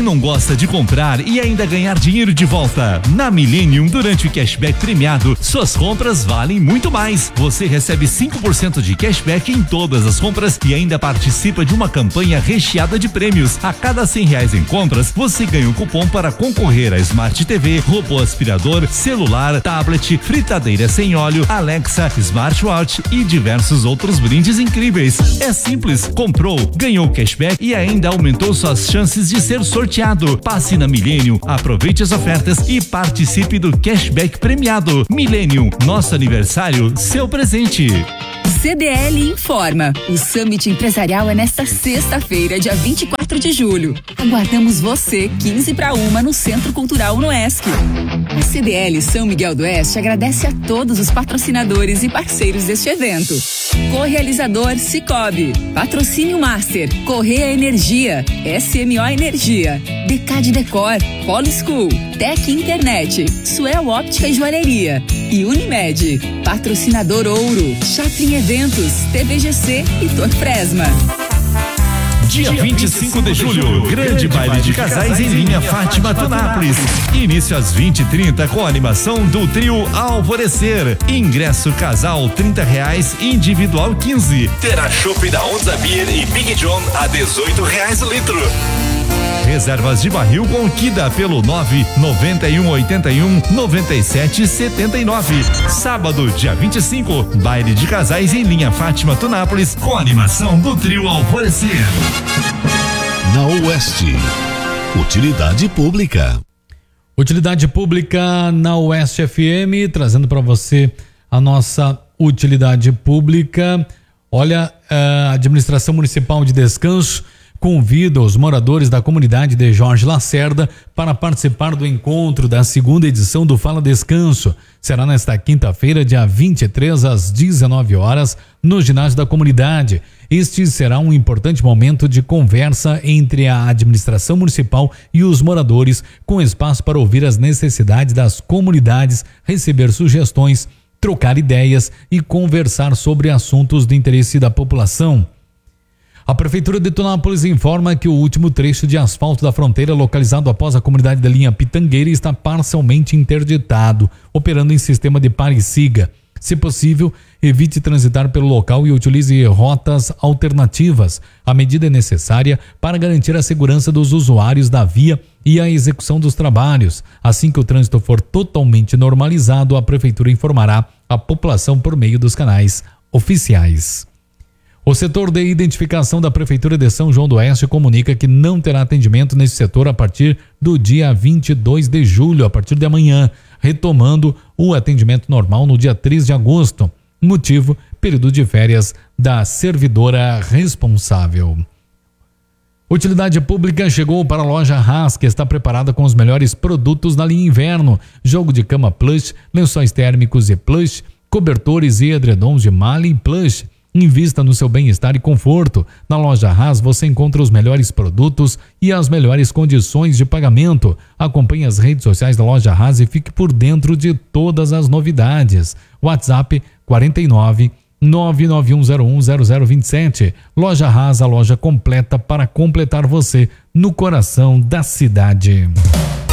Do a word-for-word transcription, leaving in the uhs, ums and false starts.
não gosta de comprar e ainda ganhar dinheiro de volta? Na Millennium, durante o cashback premiado, suas compras valem muito mais. Você recebe cinco por cento de cashback em todas as compras e ainda participa de uma campanha recheada de prêmios. A cada cem reais em compras, você ganha um cupom para concorrer a Smart T V, robô aspirador, celular, tablet, fritadeira sem óleo, Alexa, smartwatch e diversos outros brindes incríveis. É simples, comprou, ganhou cashback e ainda aumentou suas chances de ser sorteado. Passe na Millennium, aproveite as ofertas e participe do cashback premiado. Millennium, nosso aniversário, seu presente. C D L informa. O Summit Empresarial é nesta sexta-feira, dia vinte e quatro de julho. Aguardamos você, quinze para uma, no Centro Cultural Unoesc. A C D L São Miguel do Oeste agradece a todos os patrocinadores e parceiros deste evento. Correalizador Cicobi, Patrocínio Master, Correia Energia, S M O Energia, Decade Decor, Polo School, Tec Internet, Suel Óptica e Joalheria e Unimed. Patrocinador Ouro, Chaplin Eventos, T V G C e Torfresma. Dia vinte e cinco de julho, grande baile de casais em linha Fátima Tunápolis. Início às vinte e trinta com a animação do trio Alvorecer. Ingresso casal trinta reais, individual quinze. Terá chopp da Onza Beer e Big John a dezoito reais o litro. Reservas de barril com Kida pelo nove noventa e um oitenta e um noventa e sete setenta e nove. Sábado, dia vinte e cinco, baile de casais em linha Fátima Tunápolis com a animação do trio Alvorecer. Na Oeste, utilidade pública. Utilidade pública na Oeste F M, trazendo para você a nossa utilidade pública. Olha, a administração municipal de Descanso convida os moradores da comunidade de Jorge Lacerda para participar do encontro da segunda edição do Fala Descanso. Será nesta quinta-feira, dia vinte e três, às dezenove horas, no ginásio da comunidade. Este será um importante momento de conversa entre a administração municipal e os moradores, com espaço para ouvir as necessidades das comunidades, receber sugestões, trocar ideias e conversar sobre assuntos de interesse da população. A Prefeitura de Tunápolis informa que o último trecho de asfalto da fronteira, localizado após a comunidade da linha Pitangueira, está parcialmente interditado, operando em sistema de pare e siga. Se possível, evite transitar pelo local e utilize rotas alternativas. A medida é necessária para garantir a segurança dos usuários da via e a execução dos trabalhos. Assim que o trânsito for totalmente normalizado, a Prefeitura informará a população por meio dos canais oficiais. O setor de identificação da Prefeitura de São João do Oeste comunica que não terá atendimento nesse setor a partir do dia vinte e dois de julho, a partir de amanhã, retomando o atendimento normal no dia três de agosto. Motivo, período de férias da servidora responsável. Utilidade pública chegou para a loja Haas, que está preparada com os melhores produtos na linha inverno. Jogo de cama plush, lençóis térmicos e plush, cobertores e edredons de malha e plush. Invista no seu bem-estar e conforto. Na loja Haas você encontra os melhores produtos e as melhores condições de pagamento. Acompanhe as redes sociais da loja Haas e fique por dentro de todas as novidades. WhatsApp quarenta e nove, nove nove um zero um zero zero dois sete. Loja Haas, a loja completa para completar você no coração da cidade.